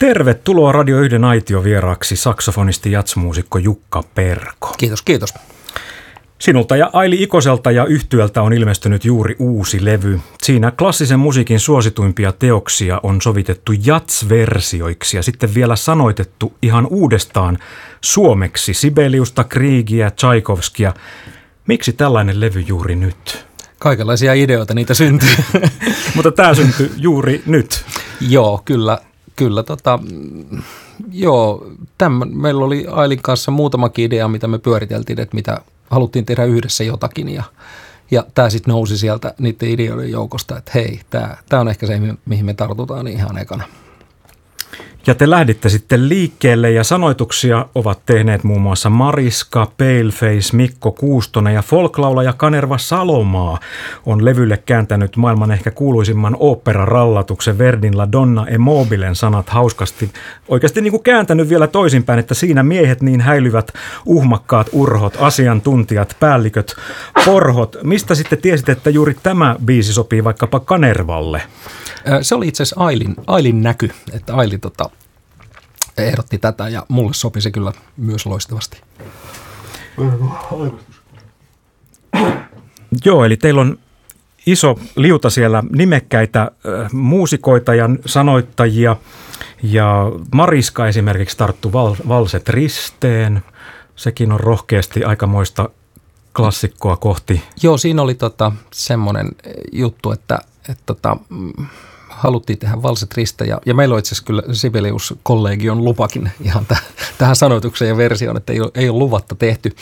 Tervetuloa Radio 1 aitiovieraaksi saksofonisti jazzmuusikko Jukka Perko. Kiitos, kiitos. Sinulta ja Aili Ikoselta ja yhtyöltä on ilmestynyt juuri uusi levy. Siinä klassisen musiikin suosituimpia teoksia on sovitettu jazz-versioiksi ja sitten vielä sanoitettu ihan uudestaan suomeksi Sibeliusta, Griegiä, Tchaikovskia. Miksi tällainen levy juuri nyt? Kaikenlaisia ideoita niitä syntyy. Mutta tämä syntyi juuri nyt. Joo, kyllä. Meillä oli Ailin kanssa muutamakin idea, mitä me pyöriteltiin, että mitä haluttiin tehdä yhdessä jotakin ja tämä sitten nousi sieltä niiden ideoiden joukosta, että hei, tämä on ehkä se, mihin me tartutaan ihan ekana. Ja te lähditte sitten liikkeelle ja sanoituksia ovat tehneet muun muassa Mariska, Paleface, Mikko Kuustonen ja folklaulaja Kanerva Salomaa on levylle kääntänyt maailman ehkä kuuluisimman oopperarallatuksen Verdin La Donna e Mobilen sanat hauskasti. Oikeasti niin kuin kääntänyt vielä toisinpäin, että siinä miehet niin häilyvät uhmakkaat urhot, asiantuntijat, päälliköt, porhot. Mistä sitten tiesit, että juuri tämä biisi sopii vaikkapa Kanervalle? Se oli itse asiassa Ailin näky, että Aili ehdotti tätä ja mulle sopi se kyllä myös loistavasti. Joo, eli teillä on iso liuta siellä nimekkäitä muusikoita ja sanoittajia ja Mariska esimerkiksi tarttu Valset risteen. Sekin on rohkeasti aikamoista klassikkoa kohti. Joo, siinä oli semmoinen juttu, että haluttiin tehdä Valset riste ja meillä on itse asiassa kyllä Sibelius-kollegion lupakin ihan tähän sanoitukseen ja versioon, että ei ole luvatta tehty.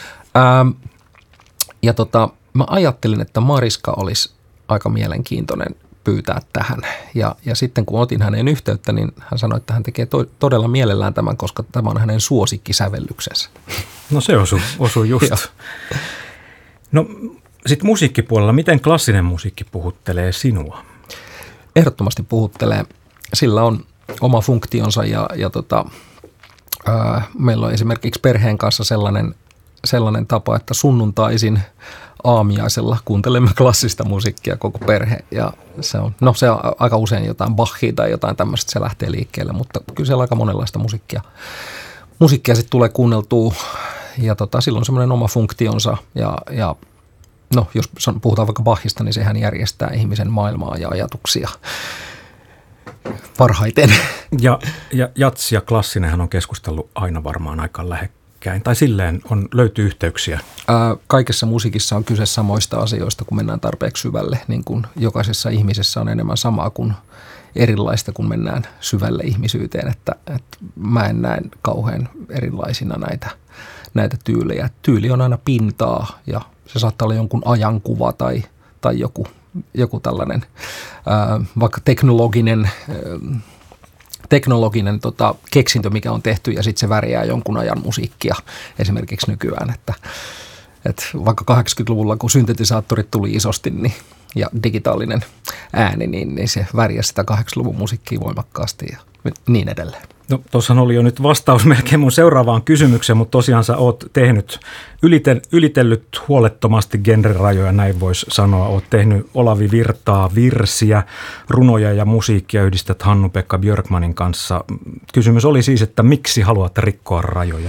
Mä ajattelin, että Mariska olisi aika mielenkiintoinen pyytää tähän ja sitten kun otin hänen yhteyttä, niin hän sanoi, että hän tekee todella mielellään tämän, koska tämä on hänen suosikkisävellyksensä. No se osui just. No sitten musiikkipuolella, miten klassinen musiikki puhuttelee sinua? Ehdottomasti puhuttelee. Sillä on oma funktionsa ja meillä on esimerkiksi perheen kanssa sellainen tapa, että sunnuntaisin aamiaisella kuuntelemme klassista musiikkia koko perhe ja se on aika usein jotain Bachia tai jotain tämmöistä, se lähtee liikkeelle, mutta kyllä siellä aika monenlaista musiikkia sitten tulee kuunneltua ja silloin on semmoinen oma funktionsa ja no, jos puhutaan vaikka Bachista, niin sehän järjestää ihmisen maailmaa ja ajatuksia parhaiten. Ja jazz ja klassinenhan on keskustellut aina varmaan aika lähekkäin, tai silleen löytyy yhteyksiä. Kaikessa musiikissa on kyse samoista asioista, kun mennään tarpeeksi syvälle. Niin kuin jokaisessa ihmisessä on enemmän samaa kuin erilaista, kun mennään syvälle ihmisyyteen. Että mä en näe kauhean erilaisina näitä tyylejä. Tyyli on aina pintaa ja se saattaa olla jonkun ajankuva tai joku tällainen vaikka teknologinen keksintö, mikä on tehty ja sitten se värjää jonkun ajan musiikkia esimerkiksi nykyään. Että vaikka 80-luvulla, kun syntetisaattorit tuli isosti ja digitaalinen ääni, niin se värjäsi sitä 80-luvun musiikkia voimakkaasti ja niin edelleen. No tuossahan oli jo nyt vastaus melkein mun seuraavaan kysymykseen, mutta tosiaan sä oot tehnyt, ylitellyt huolettomasti genrerajoja, näin voisi sanoa. Oot tehnyt Olavi Virtaa virsiä, runoja ja musiikkia yhdistät Hannu-Pekka Björkmanin kanssa. Kysymys oli siis, että miksi haluat rikkoa rajoja?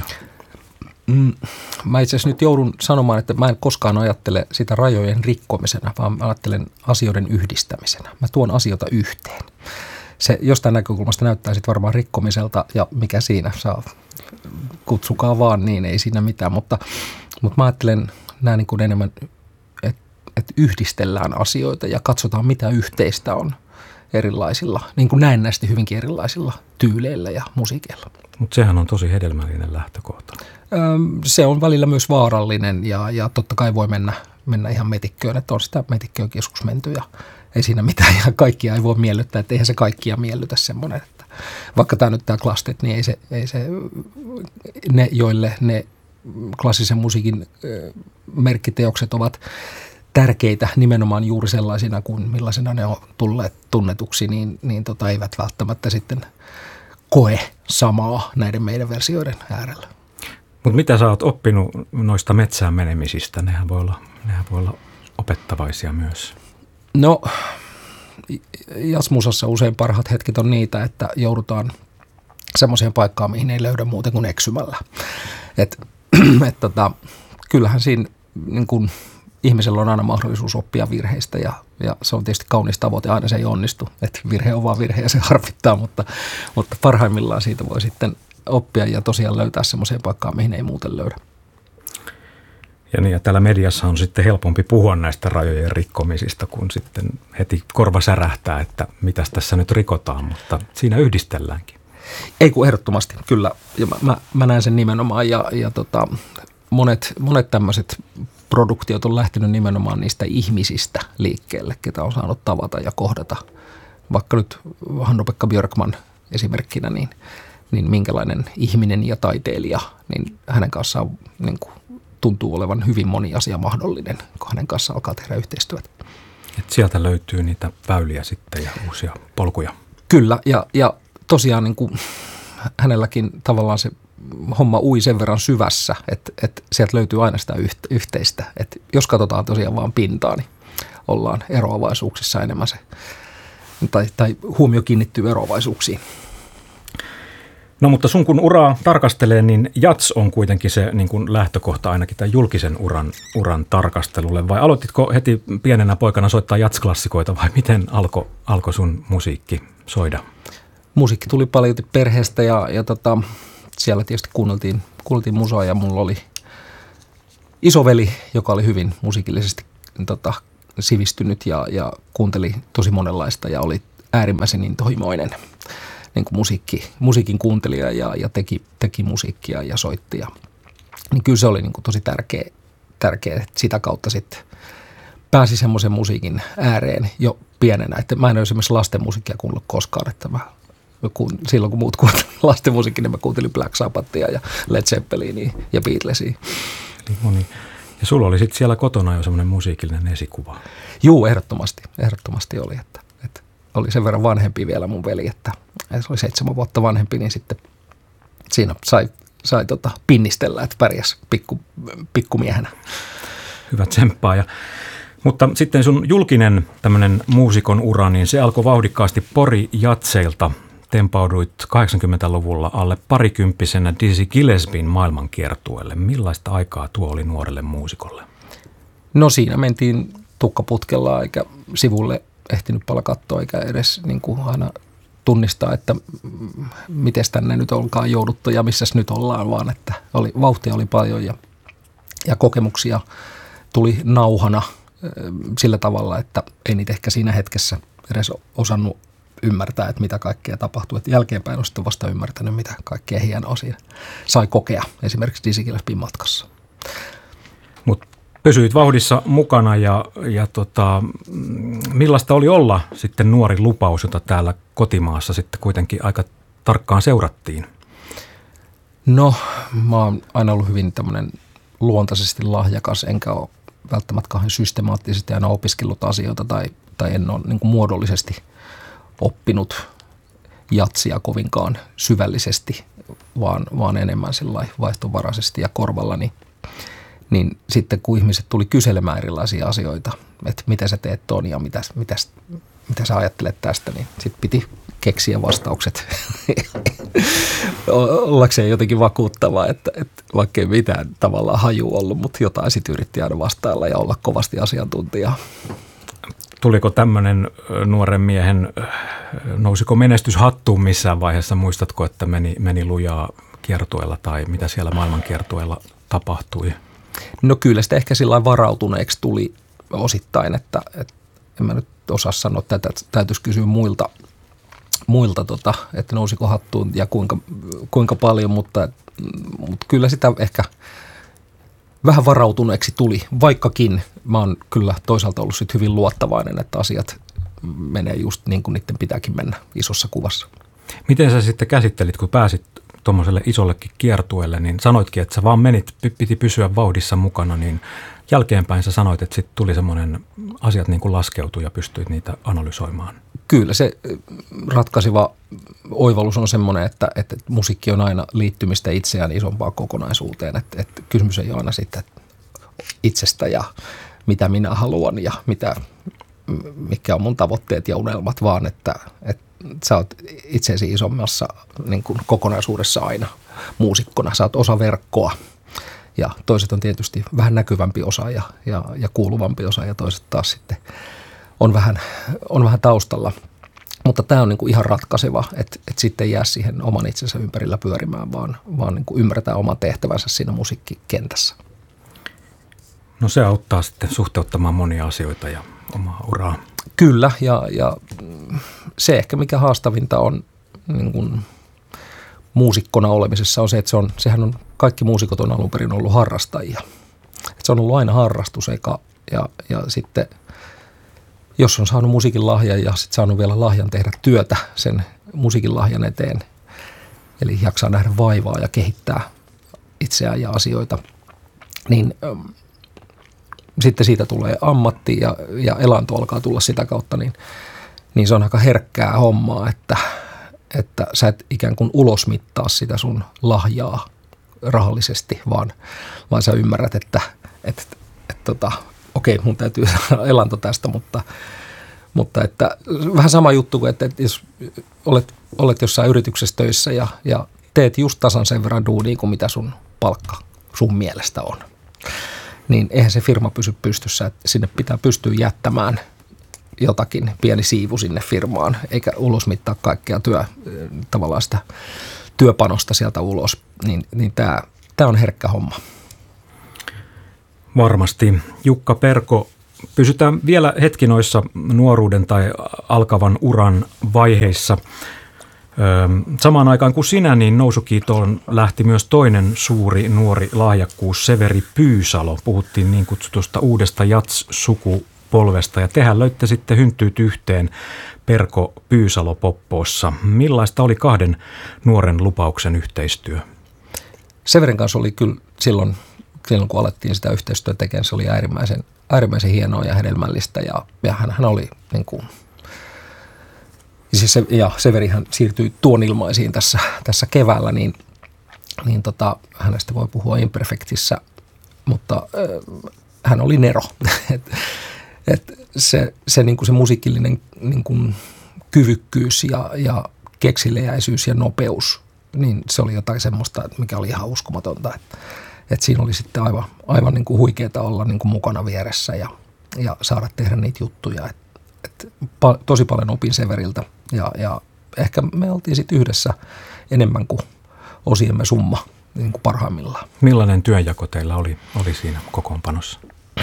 Mä itse asiassa nyt joudun sanomaan, että mä en koskaan ajattele sitä rajojen rikkomisena, vaan mä ajattelen asioiden yhdistämisenä. Mä tuon asioita yhteen. Se jostain näkökulmasta näyttää sitten varmaan rikkomiselta ja mikä siinä saa, kutsukaa vaan niin, ei siinä mitään. Mutta mä ajattelen näin niin kuin enemmän, että yhdistellään asioita ja katsotaan mitä yhteistä on erilaisilla, niin kuin näennäisesti hyvinkin erilaisilla tyyleillä ja musiikeilla. Mutta sehän on tosi hedelmällinen lähtökohta. Se on välillä myös vaarallinen ja totta kai voi mennä ihan metikköön, että on sitä metikköön joskus menty ja ei siinä mitään ja kaikkia ei voi miellyttää, että eihän se kaikkia miellytä semmoinen, että vaikka tämä klastet, niin ei se ne, joille ne klassisen musiikin merkkiteokset ovat tärkeitä nimenomaan juuri sellaisina kuin millaisina ne on tulleet tunnetuksi, niin eivät välttämättä sitten koe samaa näiden meidän versioiden äärellä. Mutta mitä sä oot oppinut noista metsään menemisistä? Nehän voi olla opettavaisia myös. No, jazzmusassa usein parhaat hetket on niitä, että joudutaan semmoiseen paikkaan, mihin ei löydä muuten kuin eksymällä. Kyllähän siinä niin kuin ihmisellä on aina mahdollisuus oppia virheistä ja se on tietysti kaunis tavoite, aina se ei onnistu. Että virhe on vaan virhe ja se harvittaa, mutta parhaimmillaan siitä voi sitten oppia ja tosiaan löytää semmoiseen paikkaan, mihin ei muuten löydä. Ja täällä mediassa on sitten helpompi puhua näistä rajojen rikkomisista, kun sitten heti korva särähtää, että mitäs tässä nyt rikotaan, mutta siinä yhdistelläänkin. Ei kun ehdottomasti, kyllä. Ja mä näen sen nimenomaan ja monet tämmöiset produktiot on lähtenyt nimenomaan niistä ihmisistä liikkeelle, ketä on saanut tavata ja kohdata. Vaikka nyt Hannu-Pekka Björkman esimerkkinä, niin minkälainen ihminen ja taiteilija, niin hänen kanssaan niin kuin tuntuu olevan hyvin moni asia mahdollinen, kun hänen kanssa alkaa tehdä yhteistyötä. Et sieltä löytyy niitä väyliä sitten ja uusia polkuja. Kyllä, ja tosiaan niin kuin hänelläkin tavallaan se homma ui sen verran syvässä, että sieltä löytyy aina sitä yhteistä. Että jos katsotaan tosiaan vaan pintaa, niin ollaan eroavaisuuksissa enemmän se, tai huomio kiinnittyy eroavaisuuksiin. No mutta sun kun uraa tarkastelee, niin jats on kuitenkin se niin kuin lähtökohta ainakin tämän julkisen uran tarkastelulle. Vai aloititko heti pienenä poikana soittaa jatsklassikoita vai miten alkoi sun musiikki soida? Musiikki tuli paljon perheestä ja siellä tietysti kuunneltiin musaa ja mulla oli isoveli, joka oli hyvin musiikillisesti sivistynyt ja kuunteli tosi monenlaista ja oli äärimmäisen intohimoinen niin kuin musiikin kuuntelija ja teki musiikkia ja soitti. Niin kyllä se oli niin kuin tosi tärkeä, että sitä kautta sitten pääsi semmoisen musiikin ääreen jo pienenä. Että mä en ole esimerkiksi lasten musiikkia kuunnellut koskaan, että silloin kun muut kuuntelivat lasten musiikkia, niin mä kuuntelin Black Sabbathia ja Led Zeppelinia ja Beatlesia. Ja sulla oli sitten siellä kotona jo semmoinen musiikillinen esikuva. Juu, ehdottomasti oli, että oli sen verran vanhempi vielä mun veli, että se oli 7 vuotta vanhempi, niin sitten siinä sai pinnistellä, että pärjäs pikkumiehenä. Hyvä tsemppaa. Mutta sitten sun julkinen tämmöinen muusikon ura, niin se alkoi vauhdikkaasti Pori-jatseilta. Tempauduit 80-luvulla alle parikymppisenä Dizzy Gillespien maailmankiertueelle. Millaista aikaa tuo oli nuorelle muusikolle? No siinä mentiin tukkaputkella eikä sivulle ehtinyt paljon katsoa eikä edes niin kuin aina tunnistaa, että miten tänne nyt olkaan jouduttu ja missäs nyt ollaan, vaan että vauhtia oli paljon ja kokemuksia tuli nauhana sillä tavalla, että ei niitä ehkä siinä hetkessä edes osannut ymmärtää, että mitä kaikkea tapahtuu. Että jälkeenpäin on sitten vasta ymmärtänyt, mitä kaikkea hienoa siinä sai kokea esimerkiksi Dizzy Gillespien matkassa. Mutta pysyit vauhdissa mukana ja millaista oli olla sitten nuori lupaus, jota täällä kotimaassa sitten kuitenkin aika tarkkaan seurattiin? No, mä oon aina ollut hyvin tämmöinen luontaisesti lahjakas, enkä ole välttämättä kauhean systemaattisesti aina opiskellut asioita tai en ole niin kuin muodollisesti oppinut jatsia kovinkaan syvällisesti, vaan enemmän sellainen vaihtovaraisesti ja korvallani. Niin sitten kun ihmiset tuli kyselemään erilaisia asioita, että mitä sä teet ton ja mitä sä ajattelet tästä, niin sitten piti keksiä vastaukset ollakseen jotenkin vakuuttavaa, että vaikka ei mitään tavallaan haju ollut, mutta jotain sitten yritti aina vastailla ja olla kovasti asiantuntijaa. Tuliko tämmöinen nuoren miehen, nousiko menestys hattuun missään vaiheessa? Muistatko, että meni lujaa kiertueella tai mitä siellä maailmankiertueella tapahtui? No kyllä sitä ehkä sillä varautuneeksi tuli osittain, että en mä nyt osaa sanoa, että täytyisi kysyä muilta että nousiko hattuun ja kuinka paljon, mutta kyllä sitä ehkä vähän varautuneeksi tuli, vaikkakin mä oon kyllä toisaalta ollut sit hyvin luottavainen, että asiat menee just niin kuin niiden pitääkin mennä isossa kuvassa. Miten sä sitten käsittelit, kun pääsit tuommoiselle isollekin kiertueelle, niin sanoitkin, että sä vaan piti pysyä vauhdissa mukana, niin jälkeenpäin sä sanoit, että sitten tuli semmoinen asiat niin kuin laskeutui ja pystyit niitä analysoimaan. Kyllä se ratkaiseva oivallus on semmoinen, että musiikki on aina liittymistä itseään isompaan kokonaisuuteen, että kysymys ei ole aina sitten itsestä ja mitä minä haluan ja mitkä on mun tavoitteet ja unelmat, vaan että sä oot itseesi isommassa niin kuin kokonaisuudessa aina muusikkona. Sä oot osa verkkoa ja toiset on tietysti vähän näkyvämpi osa ja kuuluvampi osa ja toiset taas sitten on vähän taustalla. Mutta tämä on niin kuin ihan ratkaiseva, että sitten ei jää siihen oman itsensä ympärillä pyörimään, vaan niin kuin ymmärretään oman tehtävänsä siinä musiikkikentässä. No se auttaa sitten suhteuttamaan monia asioita ja omaa uraa. Kyllä, ja se ehkä mikä haastavinta on niin kuin muusikkona olemisessa on se, että sehän on, kaikki muusikot on alun perin ollut harrastajia. Että se on ollut aina harrastus ja sitten jos on saanut musiikin lahjan ja sitten saanut vielä lahjan tehdä työtä sen musiikin lahjan eteen, eli jaksaa nähdä vaivaa ja kehittää itseään ja asioita, niin sitten siitä tulee ammatti ja elanto alkaa tulla sitä kautta, niin se on aika herkkää hommaa, että sä et ikään kuin ulosmittaa sitä sun lahjaa rahallisesti, vaan sä ymmärrät, että okei, mun täytyy saada elanto tästä, mutta että vähän sama juttu kuin, että jos olet jossain yrityksessä töissä ja teet just tasan sen verran duunia kuin mitä sun palkka sun mielestä on, niin eihän se firma pysy pystyssä, että sinne pitää pystyä jättämään jotakin pieni siivu sinne firmaan, eikä ulosmittaa kaikkea tavallaan sitä työpanosta sieltä ulos, niin tämä on herkkä homma. Varmasti. Jukka Perko, pysytään vielä hetki noissa nuoruuden tai alkavan uran vaiheissa. Samaan aikaan kuin sinä, niin nousukiitoon lähti myös toinen suuri nuori lahjakkuus, Severi Pyysalo. Puhuttiin niin kutsutusta uudesta jats-sukupolvesta ja tehän löitte sitten hynttyyt yhteen Perko Pyysalo Poppoossa. Millaista oli kahden nuoren lupauksen yhteistyö? Severin kanssa oli kyllä silloin kun alettiin sitä yhteistyötä tekemään, se oli äärimmäisen hienoa ja hedelmällistä ja hän oli niin kuin, ja Severihän siirtyi Tuonilmaisiin tässä keväällä, niin hänestä voi puhua imperfektissä, mutta hän oli nero. Se niin kuin se musiikillinen niin kuin kyvykkyys ja kekseliäisyys ja nopeus, niin se oli jotain semmoista, mikä oli ihan uskomatonta, että siinä oli sitten aivan niin kuin huikeaa olla niin kuin mukana vieressä ja saada tehdä niitä juttuja. Tosi paljon opin Severiltä ja ehkä me oltiin sitten yhdessä enemmän kuin osiemme summa niin kuin parhaimmillaan. Millainen työnjako teillä oli siinä kokoonpanossa?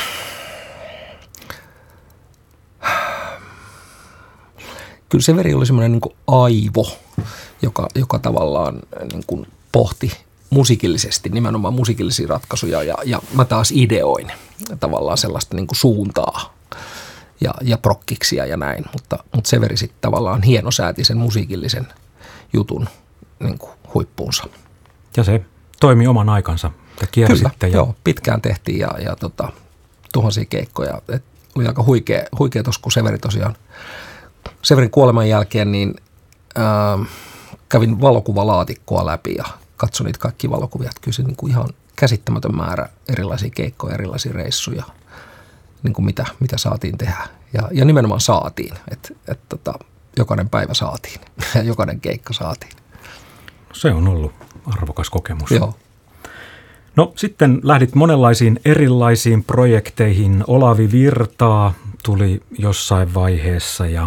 Kyllä Severi oli semmoinen niin kuin aivo, joka tavallaan niin kuin pohti musiikillisesti, nimenomaan musiikillisia ratkaisuja ja mä taas ideoin tavallaan sellaista niin kuin suuntaa ja prokkiksia ja näin, mutta Severi sitten tavallaan hienosääti sen musiikillisen jutun niin kuin huippuunsa. Ja se toimi oman aikansa. Te kiersitte. Kyllä, joo, pitkään tehtiin ja tuhansia keikkoja. Et oli aika huikea tuossa, kun Severin kuoleman jälkeen niin kävin valokuvalaatikkoa läpi ja katsoin niitä kaikkia valokuvia. Kyllä se niin kuin ihan käsittämätön määrä erilaisia keikkoja, erilaisia reissuja, niin kuin mitä saatiin tehdä. Ja nimenomaan saatiin, että jokainen päivä saatiin ja jokainen keikka saatiin. Se on ollut arvokas kokemus. Joo. No sitten lähdit monenlaisiin erilaisiin projekteihin. Olavi Virtaa tuli jossain vaiheessa ja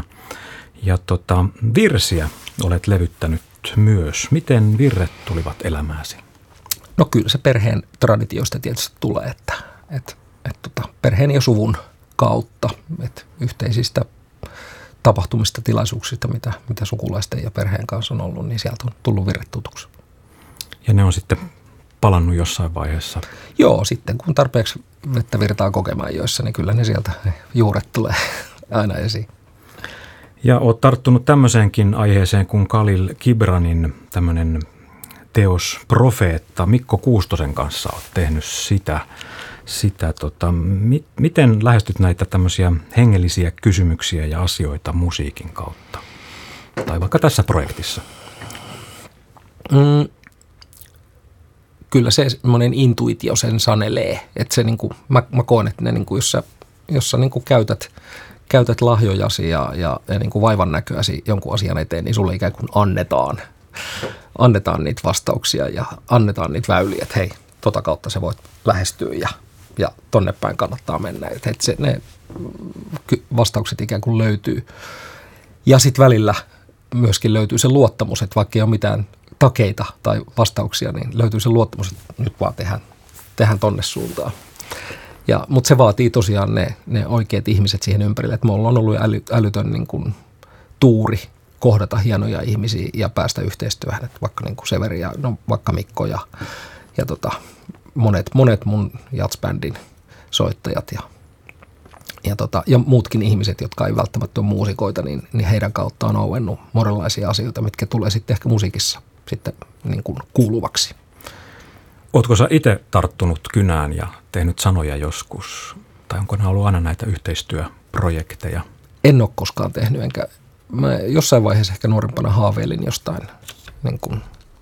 virsiä olet levyttänyt myös. Miten virret tulivat elämääsi? No kyllä se perheen traditioista tietysti tulee, että perheen ja suvun kautta, että yhteisistä tapahtumista, tilaisuuksista, mitä sukulaisten ja perheen kanssa on ollut, niin sieltä on tullut virret tutuksi. Ja ne on sitten palannut jossain vaiheessa? Joo, sitten kun tarpeeksi vettä virtaa Kokemäenjoessa, niin kyllä ne sieltä juuret tulee aina esiin. Ja olet tarttunut tämmöiseenkin aiheeseen kuin Khalil Gibranin tämmöinen teos Profeetta. Mikko Kuustosen kanssa olet tehnyt sitä. Miten lähestyt näitä tämmöisiä hengellisiä kysymyksiä ja asioita musiikin kautta? Tai vaikka tässä projektissa? Kyllä se semmoinen intuitio sen sanelee. Että se niin kuin, mä koen, että ne niin kuin, jos sä niin kuin käytät lahjojasi ja niin kuin vaivan näköäsi jonkun asian eteen, niin sulle ikään kuin annetaan niitä vastauksia ja annetaan niitä väyliä, että hei, tota kautta sä voit lähestyä ja tonne päin kannattaa mennä. Että ne vastaukset ikään kuin löytyy. Ja sitten välillä myöskin löytyy se luottamus, että vaikka ei ole mitään takeita tai vastauksia, niin löytyy se luottamus, että nyt vaan tehdään tonne suuntaan. Mutta se vaatii tosiaan ne oikeat ihmiset siihen ympärille, että me ollaan ollut älytön niin kuin tuuri kohdata hienoja ihmisiä ja päästä yhteistyöhön, että vaikka niin kuin Severi ja vaikka Mikko ja monet mun jazzbändin soittajat ja muutkin ihmiset, jotka ei välttämättä ole muusikoita, niin heidän kauttaan on auennut monenlaisia asioita, mitkä tulee sitten ehkä musiikissa sitten niin kuin kuuluvaksi. Ootko sä itse tarttunut kynään ja tehnyt sanoja joskus? Tai onko ne ollut aina näitä yhteistyöprojekteja? En ole koskaan tehnyt, mä jossain vaiheessa ehkä nuorempana haaveilin jostain niin kuin,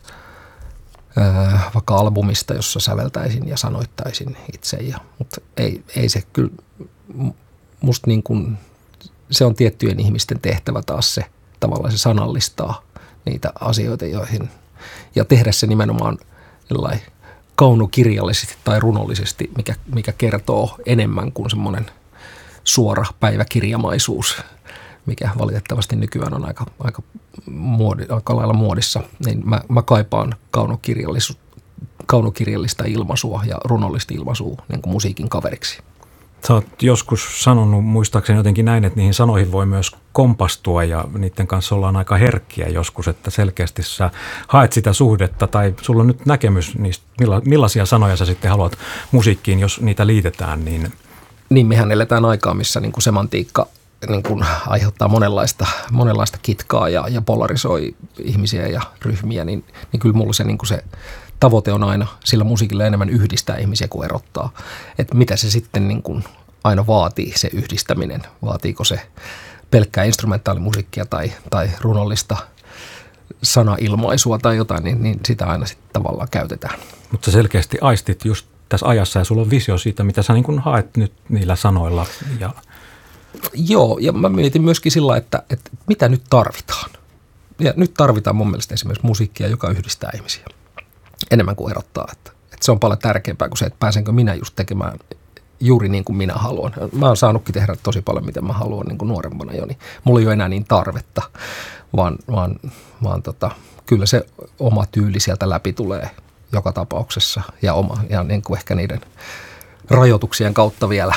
vaikka albumista, jossa säveltäisin ja sanoittaisin itse. Mutta ei se kyllä, musta niin kuin, se on tiettyjen ihmisten tehtävä taas se, tavallaan se sanallistaa niitä asioita, joihin, ja tehdä se nimenomaan jollain kaunokirjallisesti tai runollisesti, mikä kertoo enemmän kuin semmoinen suora päiväkirjamaisuus, mikä valitettavasti nykyään on aika lailla muodissa. Niin mä kaipaan kaunokirjallista ilmaisua ja runollista ilmaisua niin kuin musiikin kaveriksi. Sä oot joskus sanonut muistaakseni jotenkin näin, että niihin sanoihin voi myös kompastua ja niiden kanssa ollaan aika herkkiä joskus, että selkeästi sä haet sitä suhdetta tai sulla on nyt näkemys niistä, millaisia sanoja sä sitten haluat musiikkiin, jos niitä liitetään. Niin mehän eletään aikaa, missä niin kuin semantiikka niin kuin aiheuttaa monenlaista kitkaa ja polarisoi ihmisiä ja ryhmiä, niin kyllä mulla se, niin kuin se tavoite on aina sillä musiikilla enemmän yhdistää ihmisiä kuin erottaa. Että mitä se sitten niin kuin aina vaatii, se yhdistäminen. Vaatiiko se pelkkää instrumentaalimusiikkia tai runollista sanailmaisua tai jotain, niin sitä aina sitten tavallaan käytetään. Mutta sä selkeästi aistit just tässä ajassa ja sulla on visio siitä, mitä sä niin kuin haet nyt niillä sanoilla. Joo, ja mä mietin myöskin sillä, että mitä nyt tarvitaan. Ja nyt tarvitaan mun mielestä esimerkiksi musiikkia, joka yhdistää ihmisiä enemmän kuin erottaa. Että se on paljon tärkeämpää kuin se, että pääsenkö minä just tekemään juuri niin kuin minä haluan. Mä oon saanutkin tehdä tosi paljon, miten mä haluan niin kuin nuorempana jo, niin mulla ei ole enää niin tarvetta, vaan kyllä se oma tyyli sieltä läpi tulee joka tapauksessa ja niin kuin ehkä niiden rajoituksien kautta vielä.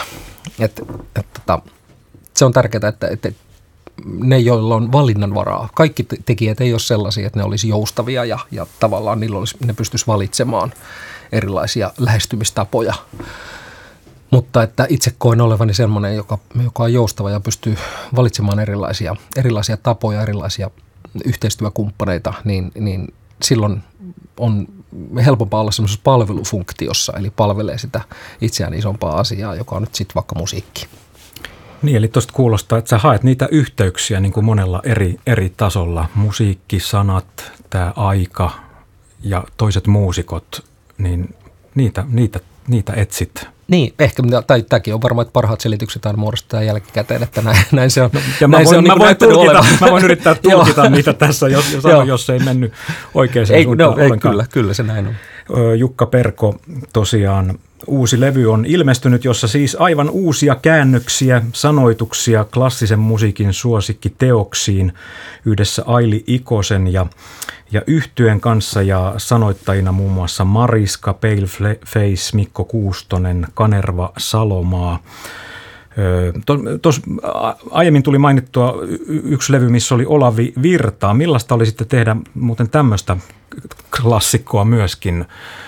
Se on tärkeää, että ne, joilla on valinnanvaraa, kaikki tekijät ei ole sellaisia, että ne olisi joustavia ja tavallaan ne pystyisi valitsemaan erilaisia lähestymistapoja. Mutta että itse koen olevani semmoinen, joka on joustava ja pystyy valitsemaan erilaisia tapoja, erilaisia yhteistyökumppaneita, niin silloin on helpompaa olla semmoisessa palvelufunktiossa, eli palvelee sitä itseään isompaa asiaa, joka on nyt sitten vaikka musiikki. Niin, eli tuosta kuulostaa, että sä haet niitä yhteyksiä niin kuin monella eri tasolla. Musiikki, sanat, tämä aika ja toiset muusikot, niin niitä etsit. Niin, ehkä, tai tämäkin on varmaan, että parhaat selitykset aina muodostetaan jälkikäteen, että näin se on. Ja mä voin yrittää tulkita niitä tässä, jos ei mennyt oikeaan suuntaan ollenkaan. Kyllä se näin on. Jukka Perko, tosiaan uusi levy on ilmestynyt, jossa siis aivan uusia käännöksiä, sanoituksia klassisen musiikin suosikkiteoksiin yhdessä Aili Ikosen ja yhtyen kanssa ja sanoittajina muun muassa Mariska, Paleface, Mikko Kuustonen, Kanerva Salomaa. Tuossa aiemmin tuli mainittua yksi levy, missä oli Olavi Virtaa. Millaista oli sitten tehdä muuten tämmöistä klassikkoa myöskin?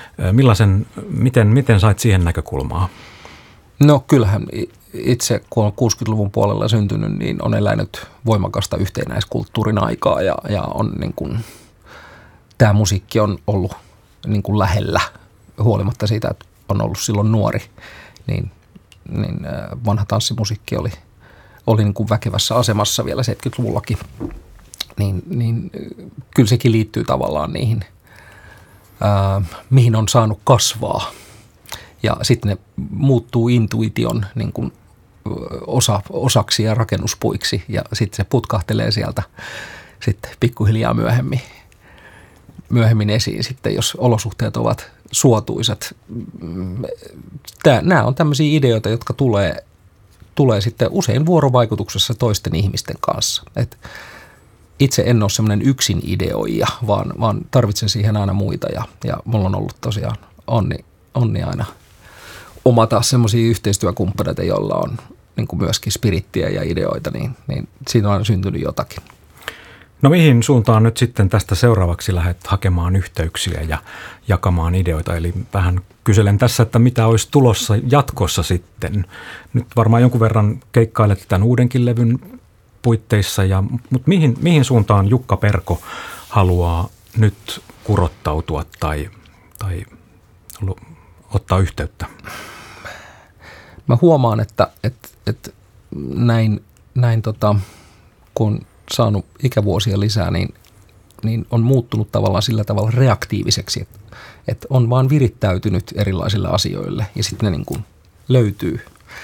Miten sait siihen näkökulmaa? No kyllähän itse, kun on 60-luvun puolella syntynyt, niin on elänyt voimakasta yhtenäiskulttuurin aikaa ja on niin kuin, tämä musiikki on ollut niin kuin lähellä, huolimatta siitä, että on ollut silloin nuori, niin vanha tanssimusiikki oli niin kuin väkevässä asemassa vielä 70-luvullakin, niin kyllä sekin liittyy tavallaan niihin, mihin on saanut kasvaa. Ja sitten ne muuttuu intuition niin kuin osaksi ja rakennuspuiksi ja sitten se putkahtelee sieltä sitten pikkuhiljaa myöhemmin esiin sitten, jos olosuhteet ovat suotuisat. Nämä on tämmöisiä ideoita, jotka tulee sitten usein vuorovaikutuksessa toisten ihmisten kanssa. Et itse en ole semmoinen yksin ideoija, vaan tarvitsen siihen aina muita ja mulla on ollut tosiaan onni aina omata semmoisia yhteistyökumppaneita, joilla on niin kuin myöskin spirittiä ja ideoita, niin siinä on aina syntynyt jotakin. No mihin suuntaan nyt sitten tästä seuraavaksi lähdet hakemaan yhteyksiä ja jakamaan ideoita? Eli vähän kyselen tässä, että mitä olisi tulossa jatkossa sitten. Nyt varmaan jonkun verran keikkailet tämän uudenkin levyn puitteissa, mutta mihin suuntaan Jukka Perko haluaa nyt kurottautua tai ottaa yhteyttä? Mä huomaan, että näin kun saanut ikävuosia lisää, niin on muuttunut tavallaan sillä tavalla reaktiiviseksi, että on vaan virittäytynyt erilaisille asioille ja sitten ne niin kuin löytyy.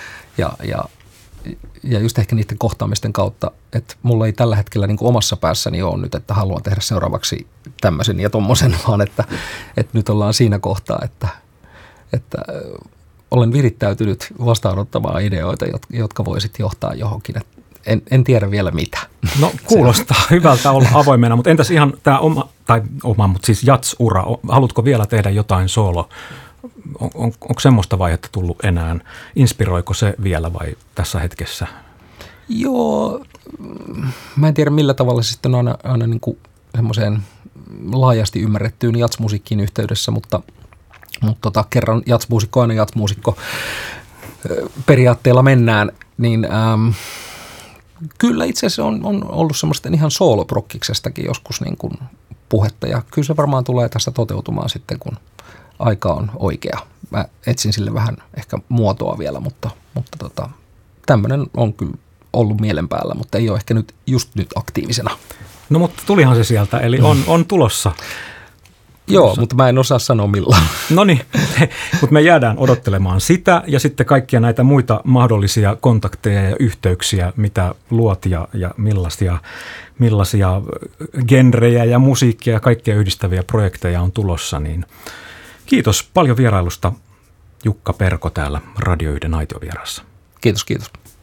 Ja just ehkä niiden kohtaamisten kautta, että mulla ei tällä hetkellä niin kuin omassa päässäni ole nyt, että haluan tehdä seuraavaksi tämmöisen ja tommosen, vaan että nyt ollaan siinä kohtaa, että olen virittäytynyt vastaanottamaan ideoita, jotka voisit johtaa johonkin. En tiedä vielä mitä. No kuulostaa hyvältä olla avoimena, mutta entäs ihan tämä mutta siis jats-ura, haluatko vielä tehdä jotain solo? Onko semmoista vaihetta tullut enää? Inspiroiko se vielä vai tässä hetkessä? Joo, mä en tiedä millä tavalla se sitten on aina niin kuin semmoiseen laajasti ymmärrettyyn jatsmusiikkiin yhteydessä, mutta kerran jatsmuusikko aina jatsmuusikko periaatteella mennään, niin kyllä itse asiassa on ollut semmoista ihan sooloprokkiksestakin joskus niin kuin puhetta ja kyllä se varmaan tulee tästä toteutumaan sitten, kun aika on oikea. Mä etsin sille vähän ehkä muotoa vielä, mutta tämmöinen on kyllä ollut mielen päällä, mutta ei ole ehkä just nyt aktiivisena. No mutta tulihan se sieltä, eli on tulossa. Joo, mutta mä en osaa sanoa milloin. No niin, mutta me jäädään odottelemaan sitä ja sitten kaikkia näitä muita mahdollisia kontakteja ja yhteyksiä, mitä luot ja millaisia genrejä ja musiikkia ja kaikkia yhdistäviä projekteja on tulossa. Niin kiitos paljon vierailusta, Jukka Perko täällä Radio 1 Aitiovierassa. Kiitos.